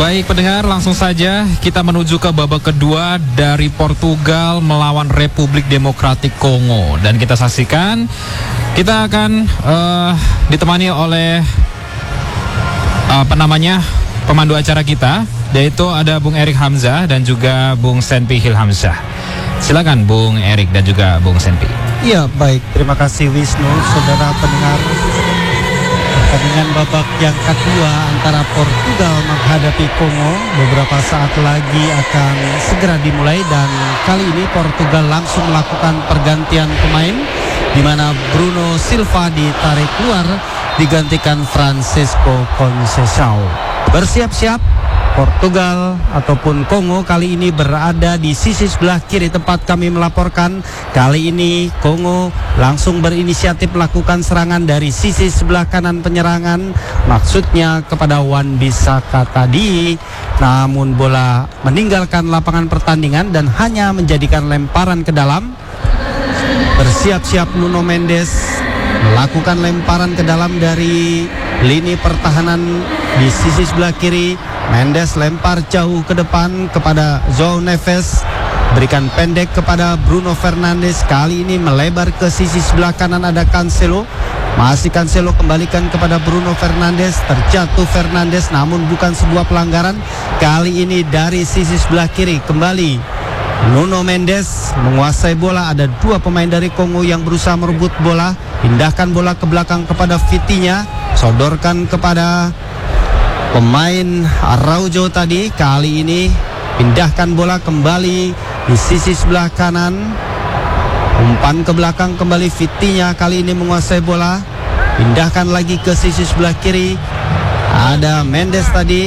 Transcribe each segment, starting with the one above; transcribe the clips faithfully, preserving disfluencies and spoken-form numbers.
Baik pendengar, langsung saja kita menuju ke babak kedua dari Portugal melawan Republik Demokratik Kongo. Dan kita saksikan, kita akan uh, ditemani oleh uh, apa namanya pemandu acara kita, yaitu ada Bung Erik Hamzah dan juga Bung Senpi Hilhamzah. Silakan Bung Erik dan juga Bung Senpi. Iya, baik. Terima kasih Wisnu, saudara pendengar. Pertandingan babak yang kedua antara Portugal menghadapi Kongo beberapa saat lagi akan segera dimulai, dan kali ini Portugal langsung melakukan pergantian pemain, di mana Bruno Silva ditarik keluar digantikan Francisco Conceição. Bersiap-siap Portugal ataupun Kongo kali ini berada di sisi sebelah kiri tempat kami melaporkan. Kali ini Kongo langsung berinisiatif melakukan serangan dari sisi sebelah kanan penyerangan, maksudnya kepada Wan Bissaka tadi. Namun bola meninggalkan lapangan pertandingan dan hanya menjadikan lemparan ke dalam. Bersiap-siap Nuno Mendes melakukan lemparan ke dalam dari lini pertahanan di sisi sebelah kiri. Mendes lempar jauh ke depan kepada João Neves, berikan pendek kepada Bruno Fernandes. Kali ini melebar ke sisi sebelah kanan, ada Cancelo. Masih Cancelo kembalikan kepada Bruno Fernandes. Terjatuh Fernandes namun bukan sebuah pelanggaran. Kali ini dari sisi sebelah kiri kembali Nuno Mendes menguasai bola. Ada dua pemain dari Kongo yang berusaha merebut bola. Pindahkan bola ke belakang kepada Vitinha, sodorkan kepada pemain Araujo tadi. Kali ini pindahkan bola kembali di sisi sebelah kanan, umpan ke belakang kembali Vitinha. Kali ini menguasai bola, pindahkan lagi ke sisi sebelah kiri. Ada Mendes tadi,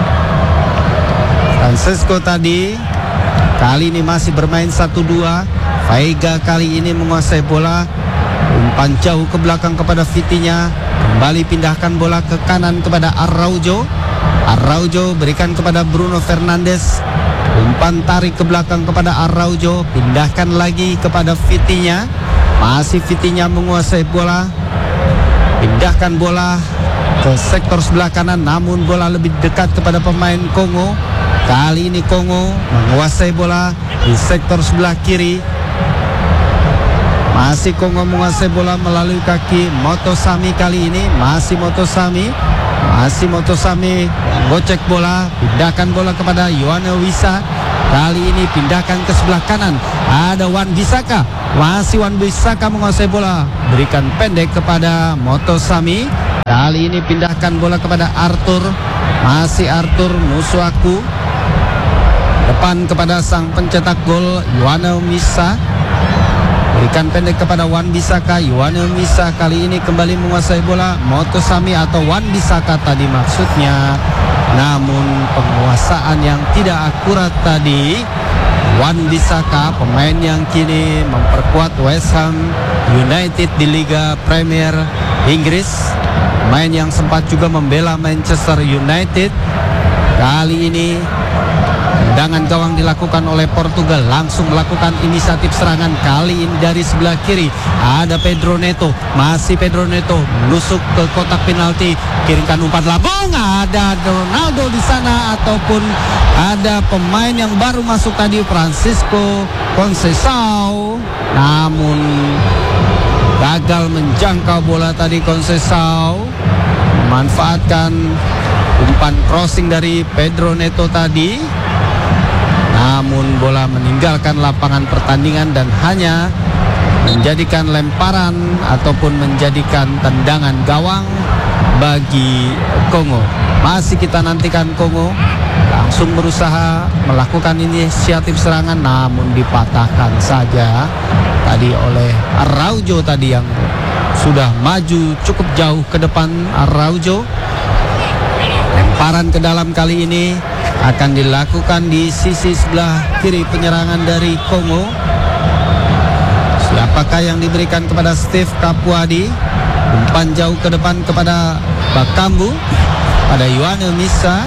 Francisco tadi. Kali ini masih bermain satu dua. Veiga kali ini menguasai bola, umpan jauh ke belakang kepada Vitinha. Kembali pindahkan bola ke kanan kepada Araujo. Araujo berikan kepada Bruno Fernandes. Umpan tarik ke belakang kepada Araujo. Pindahkan lagi kepada Vitinha. Masih Vitinha menguasai bola. Pindahkan bola ke sektor sebelah kanan, namun bola lebih dekat kepada pemain Kongo. Kali ini Kongo menguasai bola di sektor sebelah kiri. Masih Kongo menguasai bola melalui kaki Motosami. Kali ini masih Motosami. Masih Motosami gocek bola, pindahkan bola kepada Yoane Wissa. Kali ini pindahkan ke sebelah kanan, ada Wan Bissaka. Masih Wan Bissaka menguasai bola, berikan pendek kepada Motosami. Kali ini pindahkan bola kepada Arthur. Masih Arthur Musuaku, depan kepada sang pencetak gol Yoane Wissa. Berikan pendek kepada Wan Bissaka. Yoane Wissa kali ini kembali menguasai bola. Motosami atau Wan Bissaka tadi maksudnya. Namun penguasaan yang tidak akurat tadi. Wan Bissaka, pemain yang kini memperkuat West Ham United di Liga Premier Inggris, pemain yang sempat juga membela Manchester United. Kali ini tendangan gawang dilakukan oleh Portugal, langsung melakukan inisiatif serangan. Kali ini dari sebelah kiri ada Pedro Neto. Masih Pedro Neto menusuk ke kotak penalti, kirimkan umpan lambung. Ada Ronaldo di sana ataupun ada pemain yang baru masuk tadi, Francisco Conceição. Namun gagal menjangkau bola tadi Conceição, memanfaatkan umpan crossing dari Pedro Neto tadi. Namun bola meninggalkan lapangan pertandingan dan hanya menjadikan lemparan ataupun menjadikan tendangan gawang bagi Kongo. Masih kita nantikan Kongo langsung berusaha melakukan inisiatif serangan, namun dipatahkan saja tadi oleh Araujo tadi yang sudah maju cukup jauh ke depan. Araujo, lemparan ke dalam kali ini akan dilakukan di sisi sebelah kiri penyerangan dari Kongo. Siapakah yang diberikan kepada Steve Kapuadi? Umpan jauh ke depan kepada Bakambu, pada Yoane Wissa.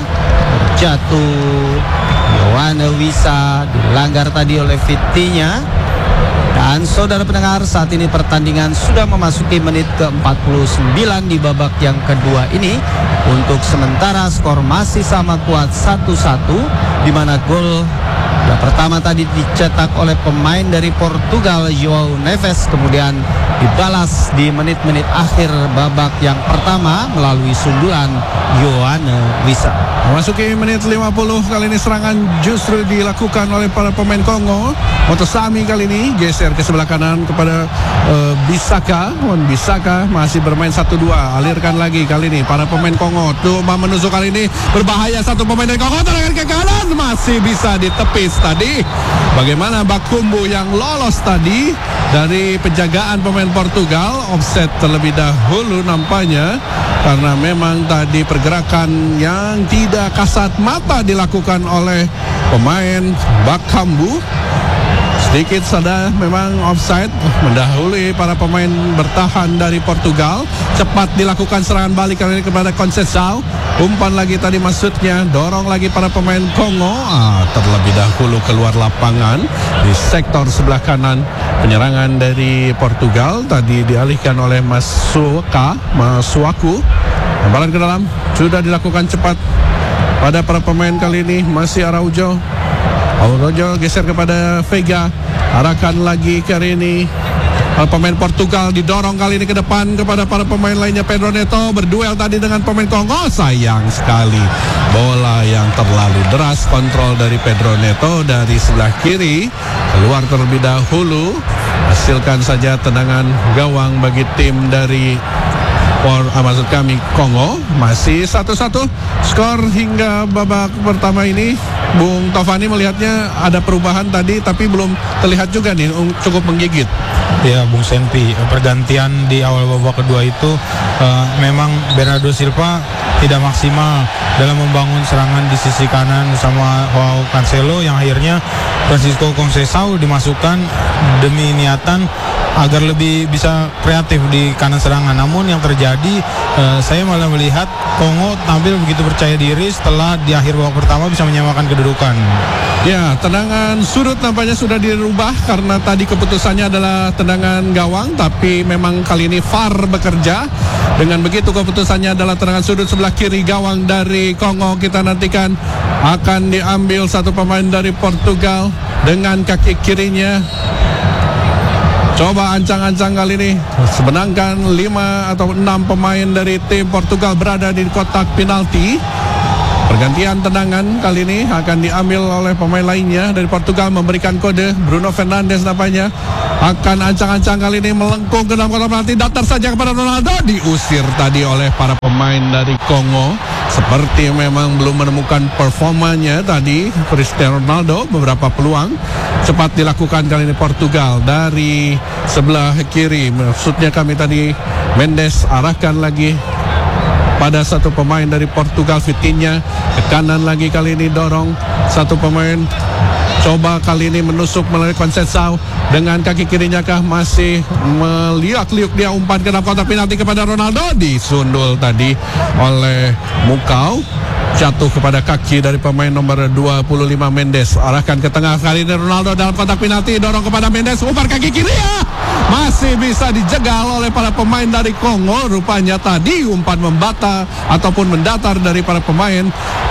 Jatuh Yoane Wissa, dilanggar tadi oleh Vitinha. Dan saudara pendengar, saat ini pertandingan sudah memasuki menit ke empat puluh sembilan di babak yang kedua ini. Untuk sementara skor masih sama kuat satu satu, di mana gol yang pertama tadi dicetak oleh pemain dari Portugal, João Neves, kemudian dibalas di menit-menit akhir babak yang pertama melalui sundulan Yoane Wissa. Memasuki menit lima puluh, kali ini serangan justru dilakukan oleh para pemain Kongo. Motosami kali ini geser ke sebelah kanan kepada uh, Bisaka. Wan Bisaka masih bermain satu dua, alirkan lagi kali ini para pemain Kongo. Cuma menusuk kali ini berbahaya, satu pemain dari Kongo terangan ke kanan, masih bisa ditepis tadi. Bagaimana Bakumbu yang lolos tadi dari penjagaan pemain Portugal, offset terlebih dahulu nampaknya, karena memang tadi pergerakan yang tidak kasat mata dilakukan oleh pemain Bakambu. Sedikit saja memang offside, mendahului para pemain bertahan dari Portugal. Cepat dilakukan serangan balik kali ini kepada Conceição. Umpan lagi tadi maksudnya, dorong lagi para pemain Kongo. Ah, terlebih dahulu keluar lapangan di sektor sebelah kanan. Penyerangan dari Portugal tadi dialihkan oleh Masuaka, Masuaku. Lemparan ke dalam sudah dilakukan cepat pada para pemain kali ini. Masih Araujo. Araujo geser kepada Vega, arahkan lagi ke ini. Pemain Portugal didorong kali ini ke depan kepada para pemain lainnya. Pedro Neto berduel tadi dengan pemain Kongo. Sayang sekali, bola yang terlalu deras, kontrol dari Pedro Neto dari sebelah kiri, keluar terlebih dahulu, hasilkan saja tendangan gawang bagi tim dari Por, ah, maksud kami Kongo. Masih satu satu skor hingga babak pertama ini. Bung Tovani melihatnya ada perubahan tadi, tapi belum terlihat juga nih cukup menggigit. Ya, Bung Senpi, pergantian di awal babak kedua itu uh, memang Bernardo Silva tidak maksimal dalam membangun serangan di sisi kanan bersama Joao Cancelo, yang akhirnya Francisco Conceição dimasukkan demi niatan agar lebih bisa kreatif di kanan serangan. Namun yang terjadi, uh, saya malah melihat Kongo tampil begitu percaya diri setelah di akhir babak pertama bisa menyamakan kedudukan. Ya, tendangan sudut nampaknya sudah dirubah karena tadi keputusannya adalah tendangan gawang, tapi memang kali ini V A R bekerja. Dengan begitu keputusannya adalah tendangan sudut sebelah kiri gawang dari Kongo. Kita nantikan akan diambil satu pemain dari Portugal dengan kaki kirinya. Coba ancang-ancang kali ini, sebenarkan lima atau enam pemain dari tim Portugal berada di kotak penalti. Pergantian tendangan kali ini akan diambil oleh pemain lainnya dari Portugal, memberikan kode. Bruno Fernandes nampaknya akan ancang-ancang kali ini melengkung ke dalam kotak penalti, datar saja kepada Ronaldo, diusir tadi oleh para pemain dari Kongo. Seperti memang belum menemukan performanya tadi Cristiano Ronaldo. Beberapa peluang cepat dilakukan kali ini Portugal dari sebelah kiri. Maksudnya kami tadi Mendes arahkan lagi pada satu pemain dari Portugal, Vitinha ke kanan lagi kali ini, dorong satu pemain. Coba kali ini menusuk melalui Conceição dengan kaki kirinya kah, masih meliuk-liuk dia, umpan ke dalam kotak penalti kepada Ronaldo, disundul tadi oleh Mukau, jatuh kepada kaki dari pemain nomor dua puluh lima Mendes. Arahkan ke tengah kali ini Ronaldo dalam kotak penalti, dorong kepada Mendes, umpan kaki kiri, ya! Masih bisa dijegal oleh para pemain dari Kongo. Rupanya tadi umpan membata ataupun mendatar dari para pemain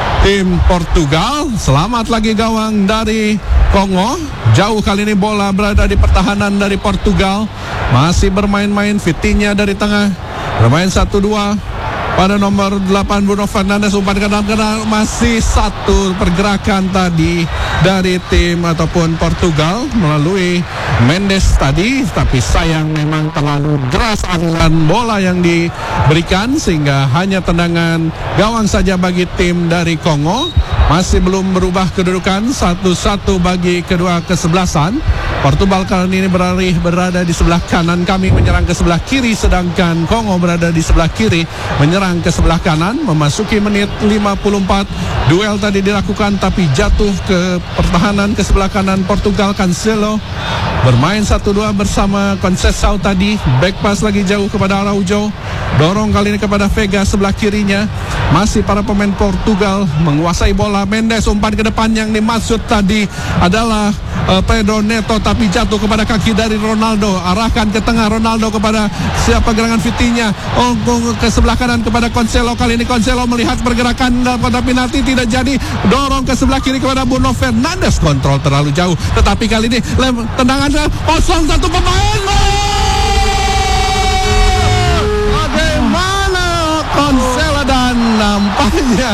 tim Portugal. Selamat lagi gawang dari Kongo. Jauh kali ini bola berada di pertahanan dari Portugal. Masih bermain-main Vitinha dari tengah, bermain satu dua pada nomor delapan Bruno Fernandes, umpan ke dalam kenal. Masih satu pergerakan tadi dari tim ataupun Portugal melalui Mendes tadi, tapi sayang memang terlalu deras aliran bola yang diberikan sehingga hanya tendangan gawang saja bagi tim dari Kongo. Masih belum berubah kedudukan satu satu bagi kedua kesebelasan. Portugal kali ini beralih berada di sebelah kanan, kami menyerang ke sebelah kiri, sedangkan Kongo berada di sebelah kiri menyerang ke sebelah kanan. Memasuki menit lima puluh empat, duel tadi dilakukan tapi jatuh ke pertahanan ke sebelah kanan Portugal. Cancelo bermain satu dua bersama Conceição tadi. Back pass lagi jauh kepada Araujo. Dorong kali ini kepada Vega sebelah kirinya. Masih para pemain Portugal menguasai bola. Mendes umpan ke depan yang dimaksud tadi adalah uh, Pedro Neto, tapi jatuh kepada kaki dari Ronaldo. Arahkan ke tengah Ronaldo kepada siapa gerangan Vitinha. Oh, ke sebelah kanan kepada Cancelo. Kali ini Cancelo melihat pergerakan dalam kotak penalti tidak jadi. Dorong ke sebelah kiri kepada Bruno Fernandes. Kontrol terlalu jauh. Tetapi kali ini lem, tendangan kosong satu pemain. Bagaimana Cancelo dan nampaknya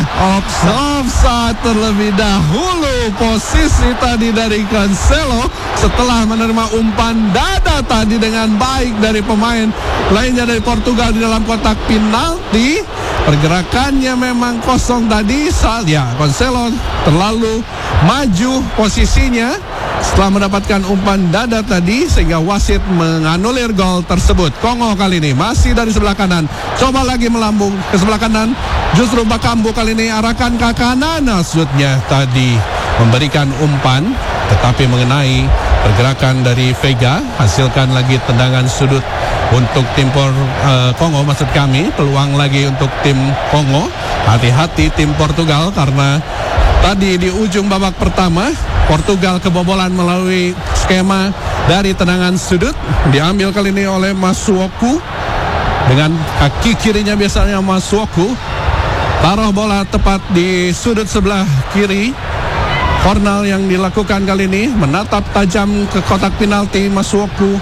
offside terlebih dahulu. Posisi tadi dari Cancelo setelah menerima umpan dada tadi dengan baik dari pemain lainnya dari Portugal di dalam kotak penalti. Pergerakannya memang kosong tadi. Saat ya Cancelo terlalu maju posisinya setelah mendapatkan umpan dada tadi, sehingga wasit menganulir gol tersebut. Kongo kali ini masih dari sebelah kanan, coba lagi melambung ke sebelah kanan. Justru Bakambu kali ini arahkan ke kanan. Maksudnya tadi memberikan umpan tetapi mengenai pergerakan dari Vega. Hasilkan lagi tendangan sudut untuk tim Por, uh, Kongo maksud kami. Peluang lagi untuk tim Kongo. Hati-hati tim Portugal karena tadi di ujung babak pertama Portugal kebobolan melalui skema dari tendangan sudut. Diambil kali ini oleh Masuaku. Dengan kaki kirinya biasanya Masuaku taruh bola tepat di sudut sebelah kiri. Cornel yang dilakukan kali ini menatap tajam ke kotak penalti Masuaku.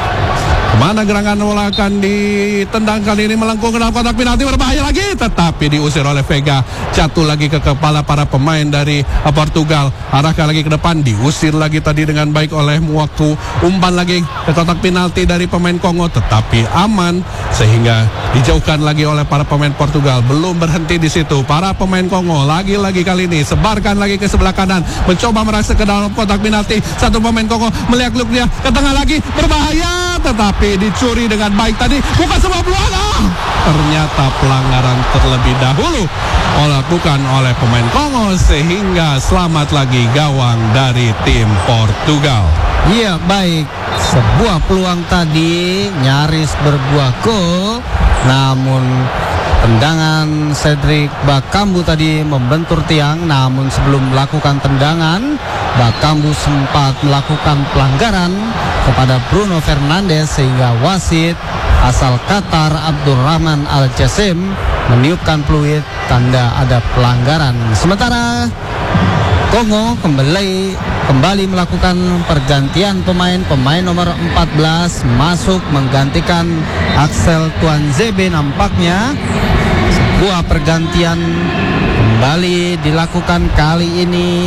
Kemana gerangan bola akan ditendang kali ini, melengkung ke dalam kotak penalti, berbahaya lagi, tetapi diusir oleh Vega. Jatuh lagi ke kepala para pemain dari Portugal. Arahkan lagi ke depan, diusir lagi tadi dengan baik oleh Muaku. Umpan lagi ke kotak penalti dari pemain Kongo, tetapi aman sehingga dijauhkan lagi oleh para pemain Portugal. Belum berhenti di situ, para pemain Kongo lagi-lagi kali ini sebarkan lagi ke sebelah kanan, mencoba merasa ke dalam kotak penalti. Satu pemain Kongo melihat look dia ke tengah lagi, berbahaya, tetapi dicuri dengan baik tadi. Bukan sebuah peluang. Ah, ternyata pelanggaran terlebih dahulu dilakukan oleh pemain Kongo sehingga selamat lagi gawang dari tim Portugal. Iya, baik. Sebuah peluang tadi nyaris berbuah gol, namun tendangan Cedric Bakambu tadi membentur tiang. Namun sebelum melakukan tendangan, Bakambu sempat melakukan pelanggaran kepada Bruno Fernandes sehingga wasit asal Qatar Abdurrahman Al-Jassim meniupkan peluit tanda ada pelanggaran. Sementara Kongo kembali kembali melakukan pergantian pemain. Pemain nomor empat belas masuk menggantikan Axel Tuanzebe. Nampaknya sebuah pergantian kembali dilakukan kali ini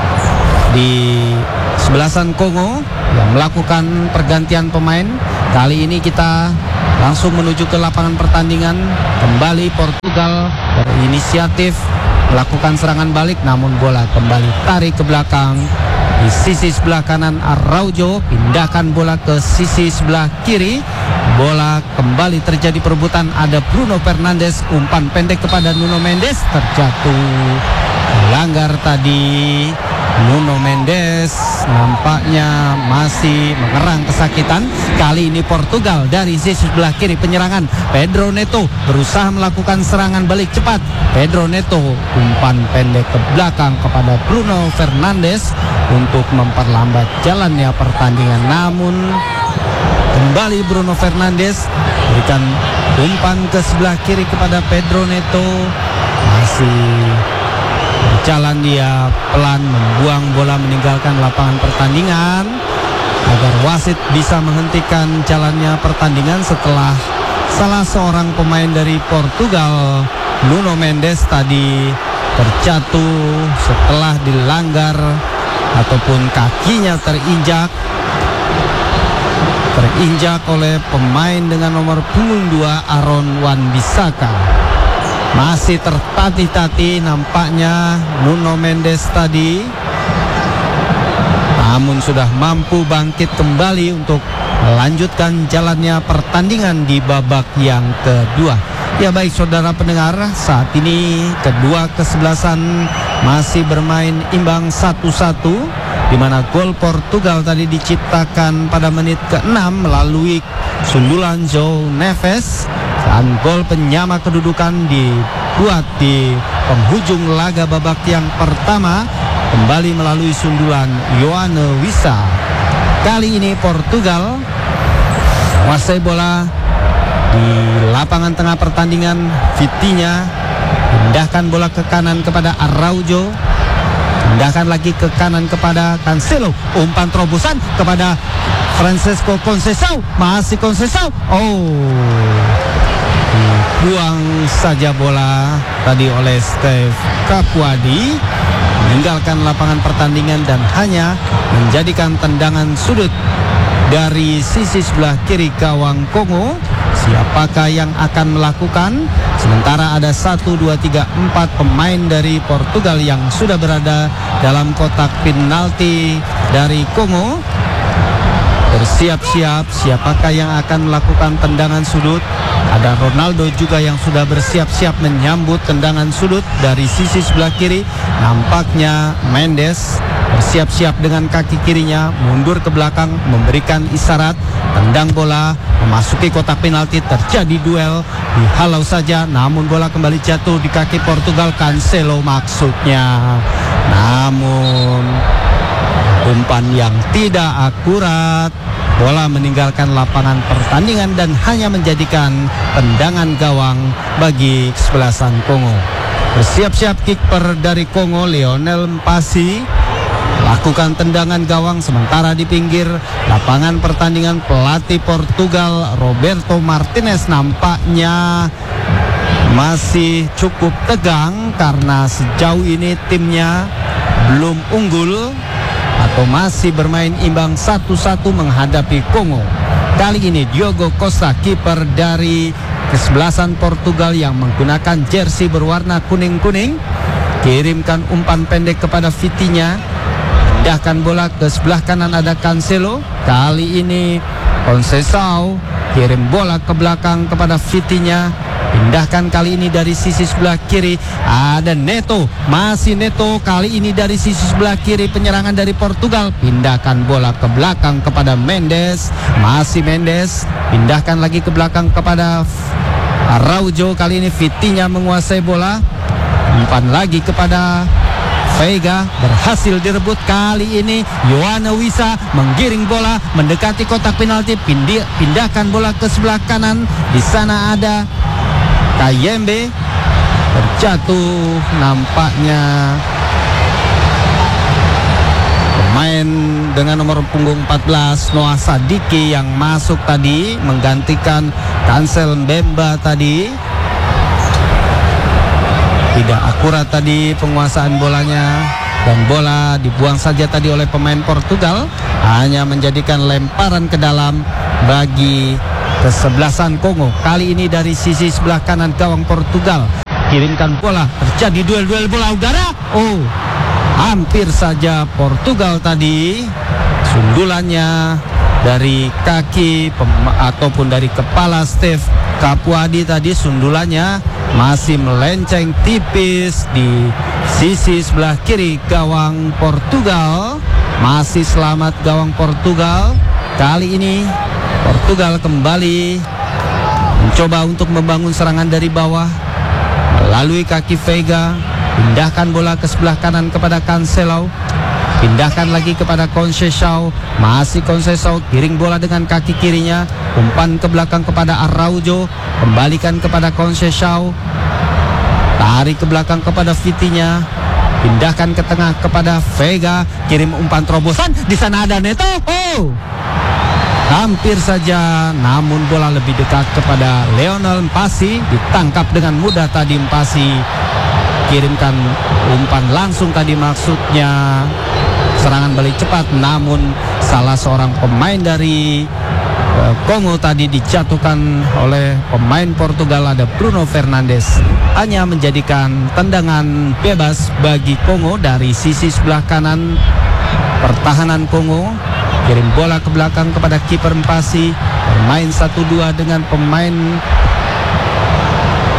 di sebelasan Kongo yang melakukan pergantian pemain. Kali ini kita langsung menuju ke lapangan pertandingan. Kembali Portugal berinisiatif melakukan serangan balik, namun bola kembali tarik ke belakang. Di sisi sebelah kanan Araujo pindahkan bola ke sisi sebelah kiri. Bola kembali terjadi perebutan, ada Bruno Fernandes, umpan pendek kepada Nuno Mendes, terjatuh. Melanggar tadi Nuno Mendes, nampaknya masih mengerang kesakitan. Kali ini Portugal dari sisi sebelah kiri penyerangan. Pedro Neto berusaha melakukan serangan balik cepat. Pedro Neto umpan pendek ke belakang kepada Bruno Fernandes untuk memperlambat jalannya pertandingan. Namun kembali Bruno Fernandes berikan umpan ke sebelah kiri kepada Pedro Neto. Masih berjalan dia pelan membuang bola meninggalkan lapangan pertandingan agar wasit bisa menghentikan jalannya pertandingan setelah salah seorang pemain dari Portugal, Nuno Mendes, tadi terjatuh setelah dilanggar ataupun kakinya terinjak terinjak oleh pemain dengan nomor punggung dua Aaron Wan-Bissaka. Masih tertatih-tatih nampaknya Nuno Mendes tadi, namun sudah mampu bangkit kembali untuk melanjutkan jalannya pertandingan di babak yang kedua. Ya baik saudara pendengar, saat ini kedua kesebelasan masih bermain imbang satu satu di mana gol Portugal tadi diciptakan pada menit keenam melalui sundulan João Neves, dan gol penyama kedudukan dibuat di penghujung laga babak yang pertama kembali melalui sundulan Yoane Wissa. Kali ini Portugal menguasai bola di lapangan tengah pertandingan. Vitinha pindahkan bola ke kanan kepada Araujo, pindahkan lagi ke kanan kepada Cancelo, umpan terobosan kepada Francisco Conceição, masih Conceição, oh buang saja bola tadi oleh Steve Capuadi, meninggalkan lapangan pertandingan dan hanya menjadikan tendangan sudut dari sisi sebelah kiri gawang Kongo. Siapakah yang akan melakukan? Sementara ada satu, dua, tiga, empat pemain dari Portugal yang sudah berada dalam kotak penalti dari Kongo. Bersiap-siap, siapakah yang akan melakukan tendangan sudut? Ada Ronaldo juga yang sudah bersiap-siap menyambut tendangan sudut dari sisi sebelah kiri. Nampaknya Mendes bersiap-siap dengan kaki kirinya mundur ke belakang, memberikan isyarat tendang bola memasuki kotak penalti. Terjadi duel, dihalau saja, namun bola kembali jatuh di kaki Portugal. Cancelo maksudnya, namun umpan yang tidak akurat, bola meninggalkan lapangan pertandingan dan hanya menjadikan tendangan gawang bagi kesebelasan Kongo. Bersiap-siap kiper dari Kongo, Lionel Mpasi, lakukan tendangan gawang. Sementara di pinggir lapangan pertandingan pelatih Portugal Roberto Martinez nampaknya masih cukup tegang karena sejauh ini timnya belum unggul atau masih bermain imbang satu satu menghadapi Kongo. Kali ini Diogo Costa, kiper dari kesebelasan Portugal yang menggunakan jersey berwarna kuning-kuning, kirimkan umpan pendek kepada Vitinha, pindahkan bola ke sebelah kanan, ada Cancelo. Kali ini Conceição kirim bola ke belakang kepada Vitinha, pindahkan kali ini dari sisi sebelah kiri, ada Neto, masih Neto, kali ini dari sisi sebelah kiri penyerangan dari Portugal, pindahkan bola ke belakang kepada Mendes, masih Mendes, pindahkan lagi ke belakang kepada Araujo. Kali ini Vitinha menguasai bola, umpan lagi kepada Veiga, berhasil direbut. Kali ini Yoane Wissa menggiring bola mendekati kotak penalti, pindah, pindahkan bola ke sebelah kanan, di sana ada Kayembe, terjatuh nampaknya pemain dengan nomor punggung empat belas Noah Sadiki yang masuk tadi menggantikan Cancel Mbemba tadi. Tidak akurat tadi penguasaan bolanya dan bola dibuang saja tadi oleh pemain Portugal, hanya menjadikan lemparan ke dalam bagi kesebelasan Kongo. Kali ini dari sisi sebelah kanan gawang Portugal, kirimkan bola, terjadi duel-duel bola udara. Oh, hampir saja Portugal tadi sundulannya dari kaki ataupun dari kepala Steve Capuadi tadi, sundulannya masih melenceng tipis di sisi sebelah kiri gawang Portugal. Masih selamat gawang Portugal. Kali ini Portugal kembali mencoba untuk membangun serangan dari bawah melalui kaki Veiga, pindahkan bola ke sebelah kanan kepada Cancelo, pindahkan lagi kepada Conceição, masih Conceição, kiring bola dengan kaki kirinya, umpan ke belakang kepada Araujo, kembalikan kepada Conceição, tarik ke belakang kepada Vitinha, pindahkan ke tengah kepada Veiga, kirim umpan terobosan, di sana ada Neto. Oh, hampir saja, namun bola lebih dekat kepada Lionel Mpasi, ditangkap dengan mudah tadi Mpasi, kirimkan umpan langsung tadi, maksudnya serangan balik cepat, namun salah seorang pemain dari uh, Kongo tadi dijatuhkan oleh pemain Portugal, ada Bruno Fernandes, hanya menjadikan tendangan bebas bagi Kongo dari sisi sebelah kanan pertahanan Kongo. Kirim bola ke belakang kepada kiper Mpasi, bermain satu dua dengan pemain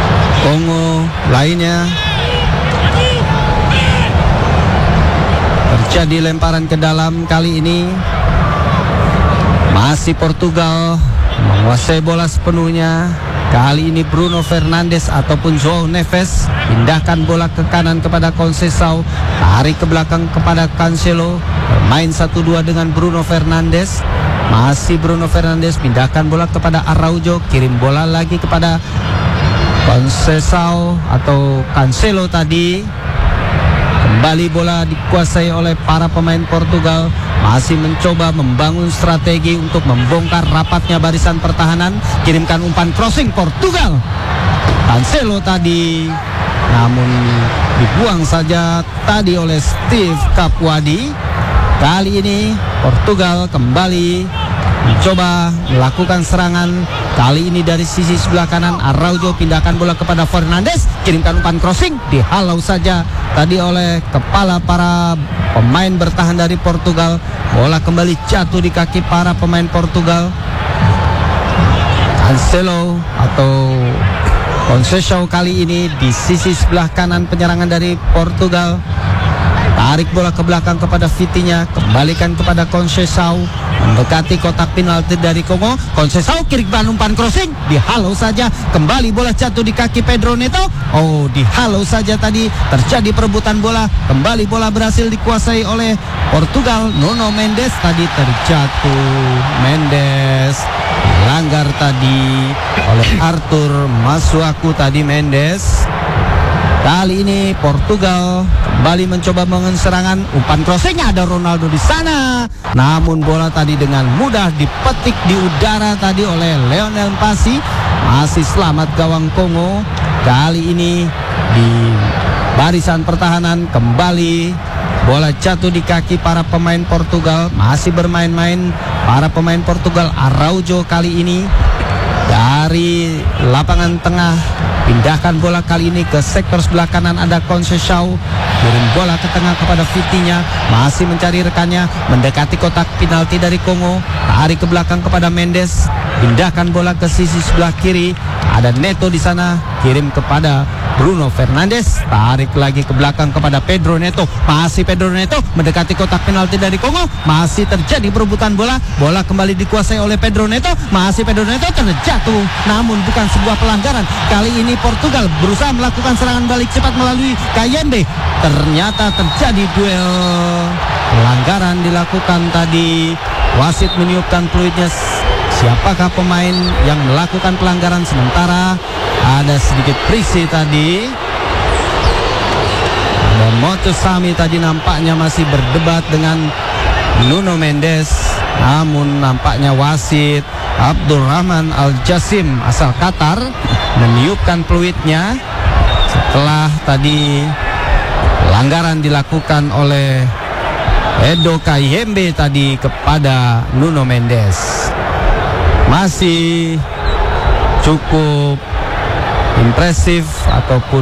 Kongo lainnya. Terjadi lemparan ke dalam kali ini. Masih Portugal menguasai bola sepenuhnya. Kali ini Bruno Fernandes ataupun João Neves pindahkan bola ke kanan kepada Conceição, tarik ke belakang kepada Cancelo, bermain satu dua dengan Bruno Fernandes. Masih Bruno Fernandes pindahkan bola kepada Araujo, kirim bola lagi kepada Conceição atau Cancelo tadi. Kembali bola dikuasai oleh para pemain Portugal. Masih mencoba membangun strategi untuk membongkar rapatnya barisan pertahanan. Kirimkan umpan crossing Portugal. Cancelo tadi, namun dibuang saja tadi oleh Steve Capuadi. Kali ini Portugal kembali mencoba melakukan serangan. Kali ini dari sisi sebelah kanan. Araujo pindahkan bola kepada Fernandes, kirimkan umpan crossing, dihalau saja tadi oleh kepala para pemain bertahan dari Portugal. Bola kembali jatuh di kaki para pemain Portugal. Cancelo atau Conceição kali ini di sisi sebelah kanan penyerangan dari Portugal. Tarik bola ke belakang kepada Vitinha, kembalikan kepada Conceição, mendekati kotak penalti dari Kongo. Conceição kirimkan umpan crossing, dihalau saja. Kembali bola jatuh di kaki Pedro Neto. Oh, dihalau saja tadi. Terjadi perebutan bola. Kembali bola berhasil dikuasai oleh Portugal. Nuno Mendes tadi terjatuh. Mendes langgar tadi oleh Arthur Masuaku tadi Mendes. Kali ini Portugal kembali mencoba mengen serangan. Umpan crossing, ada Ronaldo di sana. Namun bola tadi dengan mudah dipetik di udara tadi oleh Lionel Messi. Masih selamat gawang Kongo. Kali ini di barisan pertahanan kembali bola jatuh di kaki para pemain Portugal. Masih bermain-main para pemain Portugal. Araujo kali ini dari lapangan tengah pindahkan bola kali ini ke sektor sebelah kanan. Ada Conceição, kirim bola ke tengah kepada Vitinha, masih mencari rekannya, mendekati kotak penalti dari Kongo, tarik ke belakang kepada Mendes, pindahkan bola ke sisi sebelah kiri. Ada Neto di sana, kirim kepada Bruno Fernandes, tarik lagi ke belakang kepada Pedro Neto. Masih Pedro Neto mendekati kotak penalti dari Kongo. Masih terjadi perebutan bola. Bola kembali dikuasai oleh Pedro Neto. Masih Pedro Neto terjatuh, namun bukan sebuah pelanggaran. Kali ini Portugal berusaha melakukan serangan balik cepat melalui Kayembe. Ternyata terjadi duel. Pelanggaran dilakukan tadi. Wasit meniupkan peluitnya. Siapakah pemain yang melakukan pelanggaran? Sementara ada sedikit friksi tadi. Ada Motosami tadi nampaknya masih berdebat dengan Nuno Mendes. Namun nampaknya wasit Abdurrahman Al-Jassim asal Qatar meniupkan peluitnya setelah tadi pelanggaran dilakukan oleh Edo Kayembe tadi kepada Nuno Mendes. Masih cukup impresif ataupun